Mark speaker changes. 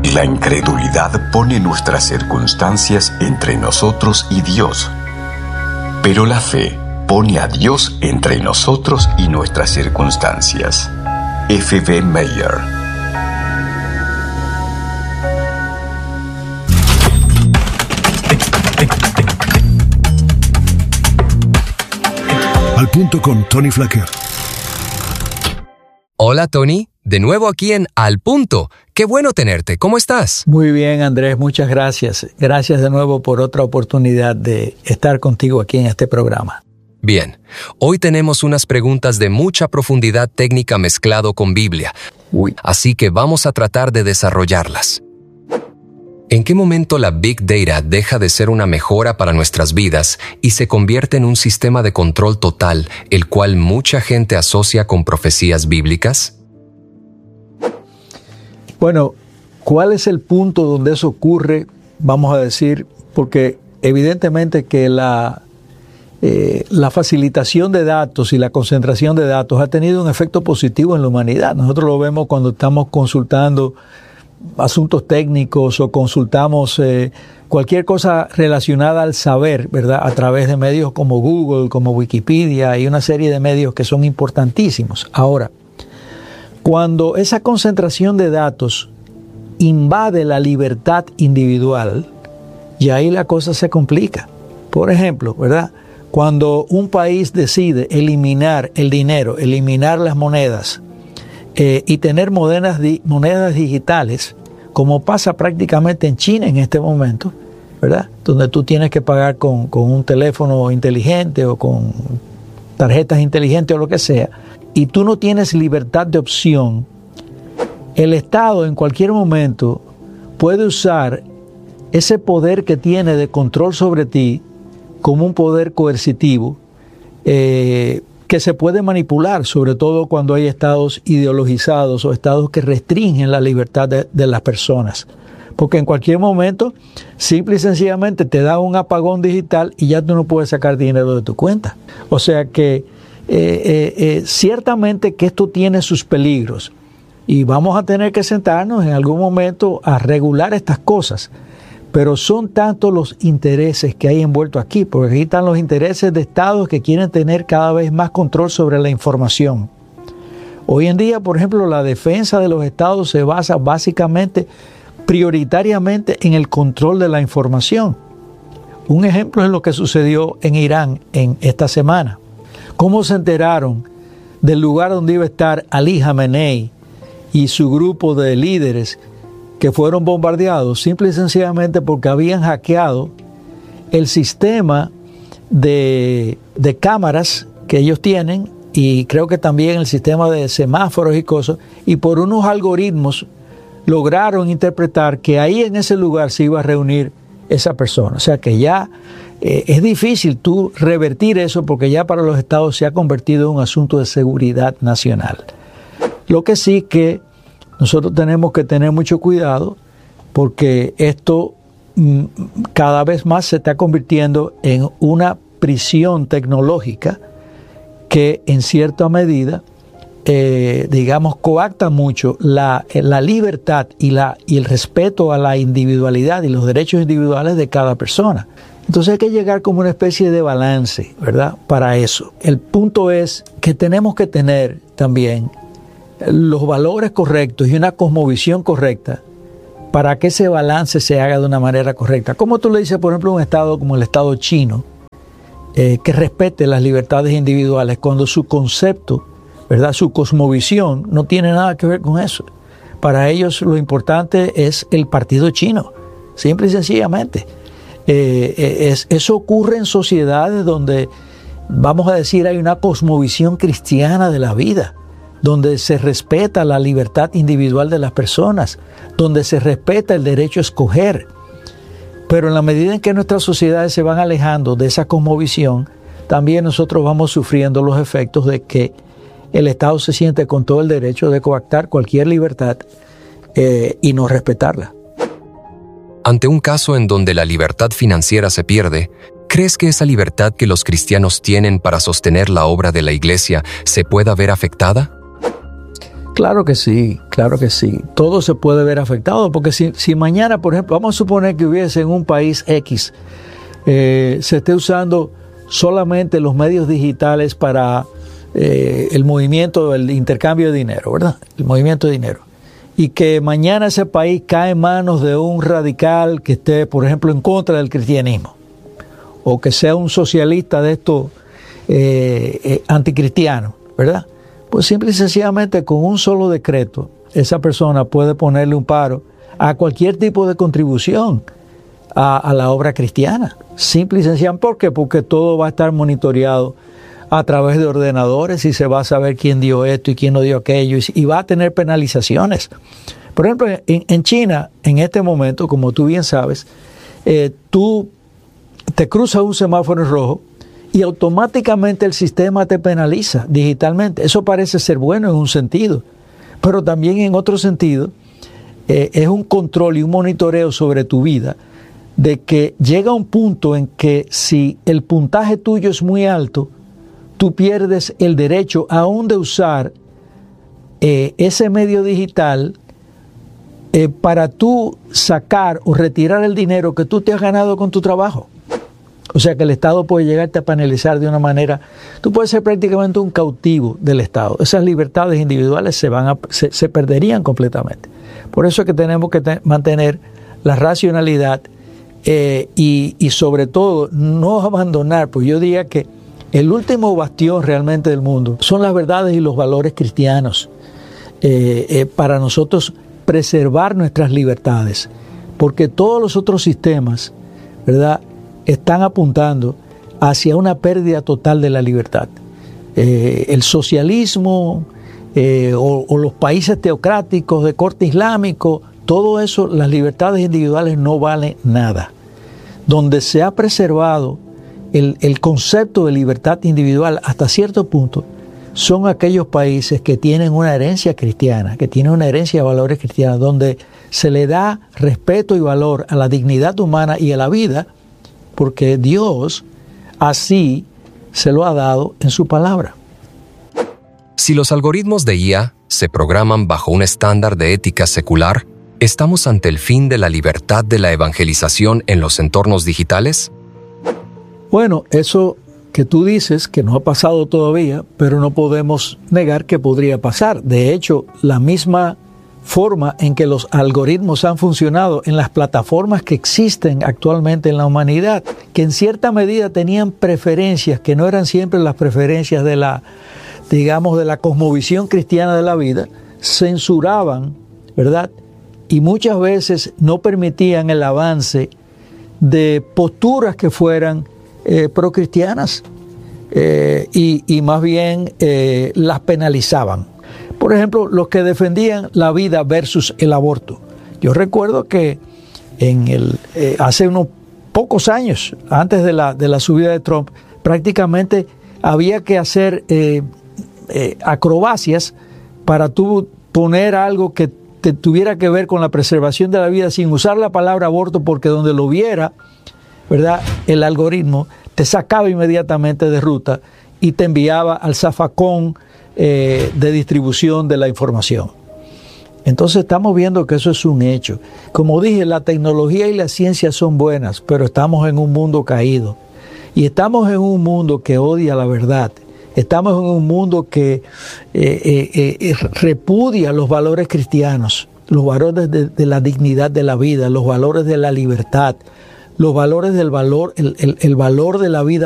Speaker 1: La incredulidad pone nuestras circunstancias entre nosotros y Dios. Pero la fe pone a Dios entre nosotros y nuestras circunstancias. F.B. Meyer.
Speaker 2: Al punto con Tony Flacker.
Speaker 3: Hola, Tony. De nuevo aquí en Al Punto. Qué bueno tenerte. ¿Cómo estás?
Speaker 4: Muy bien, Andrés. Muchas gracias. Gracias de nuevo por otra oportunidad de estar contigo aquí en este programa.
Speaker 3: Bien. Hoy tenemos unas preguntas de mucha profundidad técnica mezclado con Biblia. Así que vamos a tratar de desarrollarlas. ¿En qué momento la Big Data deja de ser una mejora para nuestras vidas y se convierte en un sistema de control total, el cual mucha gente asocia con profecías bíblicas?
Speaker 4: Bueno, ¿cuál es el punto donde eso ocurre? Vamos a decir, porque evidentemente que la facilitación de datos y la concentración de datos ha tenido un efecto positivo en la humanidad. Nosotros lo vemos cuando estamos consultando asuntos técnicos o consultamos cualquier cosa relacionada al saber, ¿verdad? A través de medios como Google, como Wikipedia y una serie de medios que son importantísimos. Ahora, cuando esa concentración de datos invade la libertad individual, y ahí la cosa se complica. Por ejemplo, ¿verdad? Cuando un país decide eliminar el dinero, eliminar las monedas, y tener monedas digitales, como pasa prácticamente en China en este momento, ¿verdad? Donde tú tienes que pagar con un teléfono inteligente o con tarjetas inteligentes o lo que sea, y tú no tienes libertad de opción, el Estado en cualquier momento puede usar ese poder que tiene de control sobre ti como un poder coercitivo, que se puede manipular, sobre todo cuando hay estados ideologizados o estados que restringen la libertad de las personas. Porque en cualquier momento, simple y sencillamente, te da un apagón digital y ya tú no puedes sacar dinero de tu cuenta. O sea que ciertamente que esto tiene sus peligros y vamos a tener que sentarnos en algún momento a regular estas cosas. Pero son tantos los intereses que hay envueltos aquí, porque aquí están los intereses de estados que quieren tener cada vez más control sobre la información. Hoy en día, por ejemplo, la defensa de los estados se basa básicamente, prioritariamente en el control de la información. Un ejemplo es lo que sucedió en Irán en esta semana. ¿Cómo se enteraron del lugar donde iba a estar Ali Khamenei y su grupo de líderes que fueron bombardeados? Simple y sencillamente porque habían hackeado el sistema de cámaras que ellos tienen y creo que también el sistema de semáforos y cosas, y por unos algoritmos lograron interpretar que ahí en ese lugar se iba a reunir esa persona. O sea que ya es difícil tú revertir eso porque ya para los estados se ha convertido en un asunto de seguridad nacional. Lo que sí que nosotros tenemos que tener mucho cuidado porque esto cada vez más se está convirtiendo en una prisión tecnológica que en cierta medida, coacta mucho la libertad y el respeto a la individualidad y los derechos individuales de cada persona. Entonces hay que llegar como una especie de balance, ¿verdad? Para eso. El punto es que tenemos que tener también los valores correctos y una cosmovisión correcta para que ese balance se haga de una manera correcta. ¿Cómo tú le dices, por ejemplo, a un estado como el estado chino que respete las libertades individuales cuando su concepto, ¿verdad?, su cosmovisión no tiene nada que ver con eso? Para ellos lo importante es el partido chino, simple y sencillamente. Eso ocurre en sociedades donde, vamos a decir, hay una cosmovisión cristiana de la vida, donde se respeta la libertad individual de las personas, donde se respeta el derecho a escoger. Pero en la medida en que nuestras sociedades se van alejando de esa cosmovisión, también nosotros vamos sufriendo los efectos de que el Estado se siente con todo el derecho de coactar cualquier libertad y no respetarla.
Speaker 3: Ante un caso en donde la libertad financiera se pierde, ¿crees que esa libertad que los cristianos tienen para sostener la obra de la Iglesia se pueda ver afectada?
Speaker 4: Claro que sí, claro que sí. Todo se puede ver afectado, porque si mañana, por ejemplo, vamos a suponer que hubiese en un país X, se esté usando solamente los medios digitales para el movimiento, el intercambio de dinero, ¿verdad? El movimiento de dinero. Y que mañana ese país cae en manos de un radical que esté, por ejemplo, en contra del cristianismo, o que sea un socialista de estos anticristianos, ¿verdad? Pues simple y sencillamente con un solo decreto, esa persona puede ponerle un paro a cualquier tipo de contribución a la obra cristiana. Simple y sencillamente, ¿por qué? Porque todo va a estar monitoreado a través de ordenadores y se va a saber quién dio esto y quién no dio aquello, y va a tener penalizaciones. Por ejemplo, en China, en este momento, como tú bien sabes, tú te cruzas un semáforo en rojo y automáticamente el sistema te penaliza digitalmente. Eso parece ser bueno en un sentido, pero también en otro sentido es un control y un monitoreo sobre tu vida, de que llega un punto en que si el puntaje tuyo es muy alto, tú pierdes el derecho aún de usar ese medio digital para tú sacar o retirar el dinero que tú te has ganado con tu trabajo. O sea que el Estado puede llegarte a penalizar de una manera. Tú puedes ser prácticamente un cautivo del Estado. Esas libertades individuales se perderían completamente. Por eso es que tenemos que mantener la racionalidad y sobre todo no abandonar, pues yo diría que el último bastión realmente del mundo son las verdades y los valores cristianos para nosotros preservar nuestras libertades, porque todos los otros sistemas, ¿verdad?, están apuntando hacia una pérdida total de la libertad. El socialismo o los países teocráticos de corte islámico, todo eso, las libertades individuales no valen nada. Donde se ha preservado el concepto de libertad individual hasta cierto punto son aquellos países que tienen una herencia cristiana, que tienen una herencia de valores cristianos, donde se le da respeto y valor a la dignidad humana y a la vida, porque Dios así se lo ha dado en su palabra.
Speaker 3: Si los algoritmos de IA se programan bajo un estándar de ética secular, ¿estamos ante el fin de la libertad de la evangelización en los entornos digitales?
Speaker 4: Bueno, eso que tú dices que no ha pasado todavía, pero no podemos negar que podría pasar. De hecho, la misma forma en que los algoritmos han funcionado en las plataformas que existen actualmente en la humanidad, que en cierta medida tenían preferencias que no eran siempre las preferencias de la, digamos, de la cosmovisión cristiana de la vida, censuraban, ¿verdad?, y muchas veces no permitían el avance de posturas que fueran procristianas y más bien las penalizaban. Por ejemplo, los que defendían la vida versus el aborto. Yo recuerdo que hace unos pocos años, antes de la subida de Trump, prácticamente había que hacer acrobacias para tú poner algo que tuviera que ver con la preservación de la vida sin usar la palabra aborto, porque donde lo viera, ¿verdad?, el algoritmo te sacaba inmediatamente de ruta y te enviaba al zafacón de distribución de la información. Entonces estamos viendo que eso es un hecho. Como dije, la tecnología y la ciencia son buenas, pero estamos en un mundo caído. Y estamos en un mundo que odia la verdad. Estamos en un mundo que repudia los valores cristianos, los valores de la dignidad de la vida, los valores de la libertad, los valores del valor, el valor de la vida